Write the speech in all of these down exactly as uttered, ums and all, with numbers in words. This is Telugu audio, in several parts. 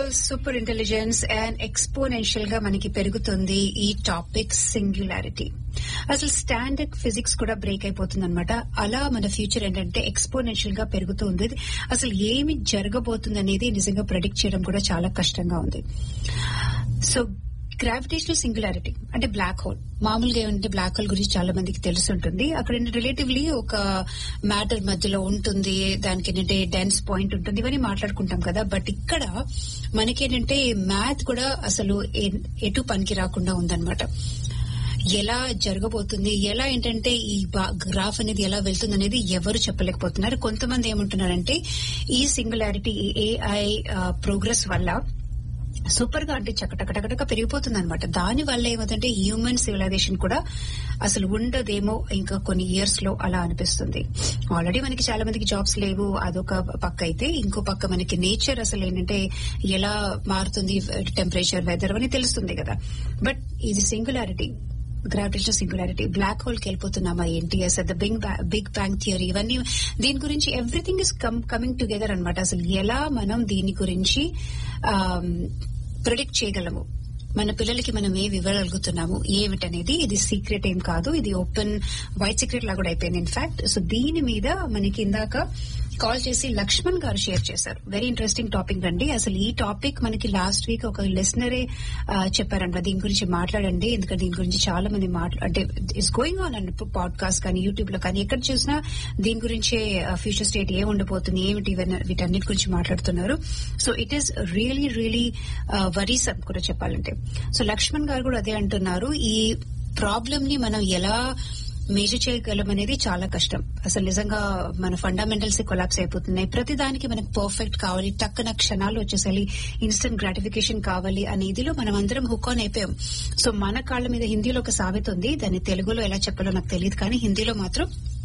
సూపర్ ఇంటెలిజెన్స్ అండ్ ఎక్స్పోనెన్షియల్ గా మనకి పెరుగుతుంది ఈ టాపిక్ సింగ్యులారిటీ. అసలు స్టాండర్డ్ ఫిజిక్స్ కూడా బ్రేక్ అయిపోతుంది అనమాట. అలా మన ఫ్యూచర్ ఏంటంటే ఎక్స్పోనెన్షియల్ గా పెరుగుతుంది. అసలు ఏమి జరగబోతుంది అనేది నిజంగా ప్రెడిక్ట్ చేయడం కూడా చాలా కష్టంగా ఉంది. సో గ్రావిటేషనల్ సింగులారిటీ అంటే బ్లాక్ హోల్. మామూలుగా ఏమంటే బ్లాక్ హోల్ గురించి చాలా మందికి తెలిసి ఉంటుంది. అక్కడ రిలేటివ్లీ ఒక మ్యాటర్ మధ్యలో ఉంటుంది, దానికి ఏంటంటే డెన్స్ పాయింట్ ఉంటుంది, ఇవన్నీ మాట్లాడుకుంటాం కదా. బట్ ఇక్కడ మనకేంటంటే మ్యాథ్ కూడా అసలు ఎటు పనికి రాకుండా ఉందన్నమాట. ఎలా జరగబోతుంది, ఎలా ఏంటంటే ఈ గ్రాఫ్ అనేది ఎలా వెళ్తుంది అనేది ఎవరు చెప్పలేకపోతున్నారు. కొంతమంది ఏమంటున్నారంటే ఈ సింగులారిటీ ఏఐ ప్రోగ్రెస్ వల్ల సూపర్ గా అంటే చక్కటకటకటక పెరిగిపోతుంది అనమాట. దాని వల్ల ఏమంటే హ్యూమన్ సివిలైజేషన్ కూడా అసలు ఉండదేమో ఇంకా కొన్ని ఇయర్స్ లో అలా అనిపిస్తుంది. ఆల్రెడీ మనకి చాలా మందికి జాబ్స్ లేవు, అదొక పక్క అయితే, ఇంకో పక్క మనకి నేచర్ అసలు ఏంటంటే ఎలా మారుతుంది, టెంపరేచర్, వెదర్ అని తెలుస్తుంది కదా. బట్ ఇది singularity, gravitational singularity, black hole కి వెళ్ళిపోతున్నామా ఏంటి, అసలు బిగ్ బిగ్ బ్యాంగ్ థియరీ, ఇవన్నీ దీని గురించి ఎవ్రీథింగ్ ఇస్ కమింగ్ టుగెదర్ అనమాట. అసలు ఎలా మనం దీని గురించి ప్రిడిక్ట్ చేయగలము, మన పిల్లలకి మనం ఏమి ఇవ్వగలుగుతున్నాము ఏమిటనేది, ఇది సీక్రెట్ ఏం కాదు, ఇది ఓపెన్ వైట్ సీక్రెట్ లా కూడా అయిపోయింది ఇన్ఫాక్ట్. సో దీని మీద మనకి ఇందాక కాల్ చేసి లక్ష్మణ్ గారు షేర్ చేశారు. వెరీ ఇంట్రెస్టింగ్ టాపిక్ అండి. అసలు ఈ టాపిక్ మనకి లాస్ట్ వీక్ ఒక లిసనరే చెప్పారంట, దీని గురించి మాట్లాడండి, ఎందుకంటే దీని గురించి చాలా మంది మాట్లా అంటే it's going on and podcast కానీ యూట్యూబ్ లో కానీ ఎక్కడ చూసినా దీని గురించే ఫ్యూచర్ స్టేట్ ఏం ఉండబోతుంది ఏమిటి వీటన్నిటి గురించి మాట్లాడుతున్నారు. So it is really really వరీసమ్ కూడా చెప్పాలంటే. సో లక్ష్మణ్ గారు కూడా అదే అంటున్నారు, ఈ ప్రాబ్లమ్ ని మనం ఎలా మేజర్ చేయగలం అనేది చాలా కష్టం. అసలు నిజంగా మన ఫండమెంటల్స్ కొలాప్స్ అయిపోతున్నాయి. ప్రతి దానికి మనకు పర్ఫెక్ట్ కావాలి, టక్కున క్షణాలు వచ్చేసాలి, ఇన్స్టెంట్ గ్రాటిఫికేషన్ కావాలి అనే ఇదిలో మనం అందరం హుక్ ఆన్ అయిపోయాం. సో మన కాళ్ల మీద హిందీలో ఒక సామెత ఉంది, దాన్ని తెలుగులో ఎలా చెప్పాలో నాకు తెలియదు, కానీ హిందీలో మాత్రం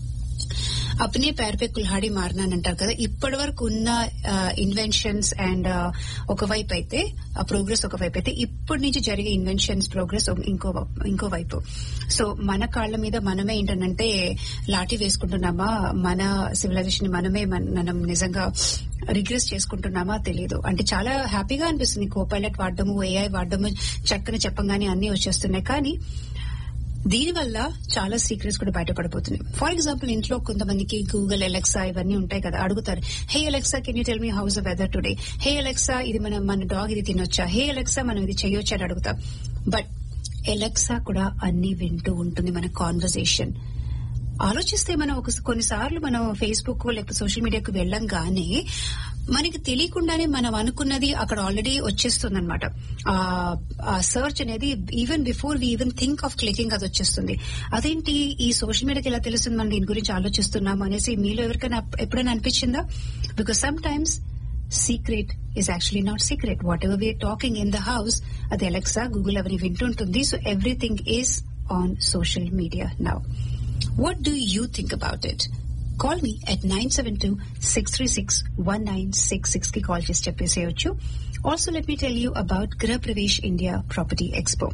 అప్నే పేరు పే కుల్హాడి మారినా అని అంటారు కదా. ఇప్పటి వరకు ఉన్న ఇన్వెన్షన్స్ అండ్ ఒకవైపు అయితే ఆ ప్రోగ్రెస్ ఒకవైపు అయితే, ఇప్పటి నుంచి జరిగే ఇన్వెన్షన్స్ ప్రోగ్రెస్ ఇంకో ఇంకో వైపు. సో మన కాళ్ల మీద మనమే ఏంటంటే లాఠీ వేసుకుంటున్నామా, మన సివిలైజేషన్ మనమే మనం నిజంగా రిగ్రెస్ చేసుకుంటున్నామా తెలియదు. అంటే చాలా హ్యాపీగా అనిపిస్తుంది కో పైలట్ వాడడము, ఏఐ వాడడము, చక్కని చెప్పంగానే అన్ని వచ్చేస్తున్నాయి. కానీ దీనివల్ల చాలా సీక్రెట్స్ కూడా బయటపడిపోతున్నాయి. ఫర్ ఎగ్జాంపుల్ ఇంట్లో కొంతమందికి గూగుల్, అలెక్సా ఇవన్నీ ఉంటాయి కదా, అడుగుతారు, హే Alexa can you tell me house the weather today, hey Alexa ఇది మన మన డాగ్ ఇది తినొచ్చా, హే అలెక్సా మనం ఇది చేయొచ్చా అని అడుగుతాం. బట్ అలెక్సా కూడా అన్ని వింటూ ఉంటుంది మన కాన్వర్సేషన్. ఆలోచిస్తే మనం ఒక కొన్నిసార్లు మనం ఫేస్బుక్ లేకపోతే సోషల్ మీడియాకు వెళ్ళంగానే మనకి తెలియకుండానే మనం అనుకున్నది అక్కడ ఆల్రెడీ వచ్చేస్తుంది అనమాట. ఆ సర్చ్ అనేది even before we even think of clicking అది వచ్చేస్తుంది. అదేంటి ఈ సోషల్ మీడియాకి ఎలా తెలుస్తుంది మనం దీని గురించి ఆలోచిస్తున్నాం అనేసి మీలో ఎవరికైనా ఎప్పుడైనా అనిపించిందా? Because some times secret is actually not secret. Whatever we are talking in the house, అది అలెక్సా, గూగుల్ అవన్నీ వింటుంటుంది. So everything is on social media now. What do you think about it? Call me at nine seven two, six three six, one nine six six ki call chesi cheppeseyochu. Also let me tell you about Grah Pravesh India Property Expo.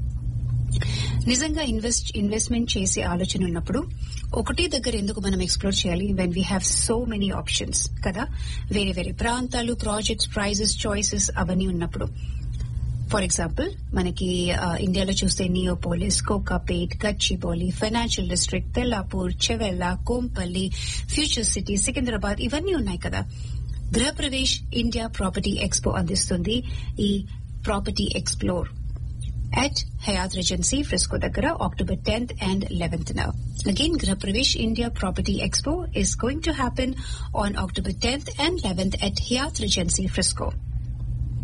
నిజంగా ఇన్వెస్ట్ ఇన్వెస్ట్మెంట్ చేసే ఆలోచన ఉన్నప్పుడు ఒకటే దగ్గర ఎందుకు మనం ఎక్స్ప్లోర్ చేయాలి when we have so many options కదా. వేరే వేరే ప్రాంతాలు, ప్రాజెక్ట్స్, ప్రైజెస్, చాయిసెస్ అవన్నీ ఉన్నప్పుడు. ఫర్ ఎగ్జాంపుల్ మనకి ఇండియాలో చూస్తే Neopolis, Kokapet, Gachibowli, financial district, Tellapur, Chevella, Kompally, future city, Secunderabad ఇవన్నీ ఉన్నాయి కదా. గృహ ప్రవేశ్ ఇండియా ప్రాపర్టీ ఎక్స్పో అందిస్తుంది ఈ property explore at Hyatt Regency, Frisco Daggara, October tenth and eleventh now. Again, Grah Pravesh India Property Expo is going to happen on October tenth and eleventh at Hyatt Regency, Frisco.